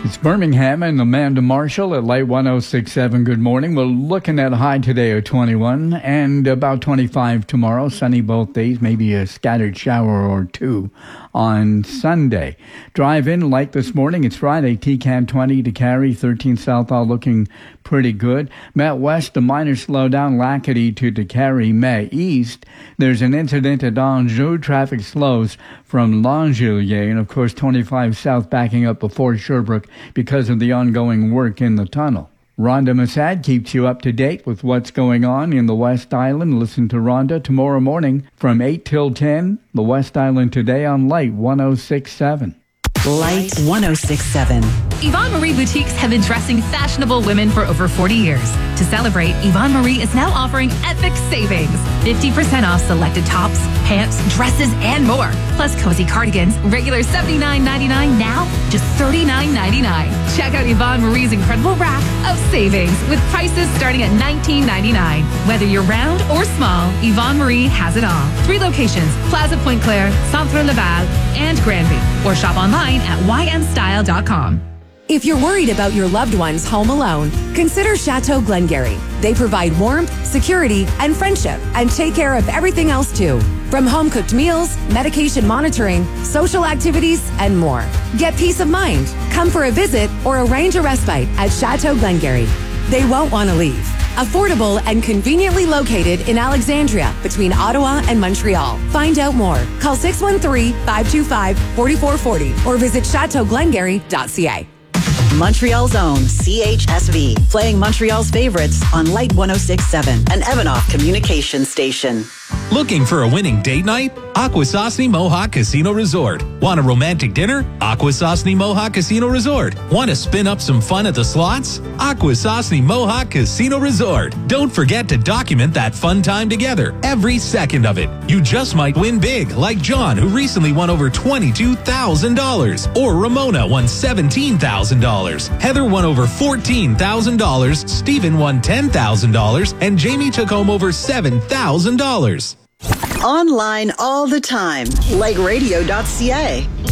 It's Birmingham and Amanda Marshall at Light 106.7. Good morning. We're looking at a high today of 21 and about 25 tomorrow. Sunny both days, maybe a scattered shower or two on Sunday. Drive in light this morning. It's Friday. TCAN 20 to carry. 13 south all looking pretty good. Met west, a minor slowdown. Lackady to Décarie. Met east, there's an incident at Anjou. Traffic slows from Langelier. And of course, 25 south backing up before Sherbrooke because of the ongoing work in the tunnel. Rhonda Massad keeps you up to date with what's going on in the West Island. Listen to Rhonda tomorrow morning from 8 till 10. The West Island today on Light 106.7. Light 106.7. Yvonne Marie Boutiques have been dressing fashionable women for over 40 years. To celebrate, Yvonne Marie is now offering epic savings. 50% off selected tops, pants, dresses, and more. Plus cozy cardigans, regular $79.99, now just $39.99. Check out Yvonne Marie's incredible rack of savings with prices starting at $19.99. Whether you're round or small, Yvonne Marie has it all. 3 locations: Plaza Pointe-Claire, Centre Laval, and Granby. Or shop online at ymstyle.com. If you're worried about your loved ones home alone, consider Chateau Glengarry. They provide warmth, security, and friendship, and take care of everything else too. From home-cooked meals, medication monitoring, social activities, and more. Get peace of mind. Come for a visit or arrange a respite at Chateau Glengarry. They won't want to leave. Affordable and conveniently located in Alexandria between Ottawa and Montreal. Find out more. Call 613-525-4440 or visit chateauglengarry.ca. Montreal's own CHSV, playing Montreal's favorites on Light 106.7, an Evanoff communication station. Looking for a winning date night? Akwesasne Mohawk Casino Resort. Want a romantic dinner? Akwesasne Mohawk Casino Resort. Want to spin up some fun at the slots? Akwesasne Mohawk Casino Resort. Don't forget to document that fun time together, every second of it. You just might win big, like John, who recently won over $22,000. Or Ramona won $17,000. Heather won over $14,000. Stephen won $10,000. And Jamie took home over $7,000. Online all the time. LegRadio.ca.